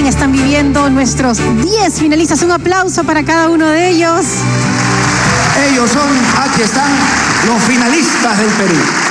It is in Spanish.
también están viviendo nuestros 10 finalistas. Un aplauso para cada uno de ellos. Ellos son, aquí están, los finalistas del Perú.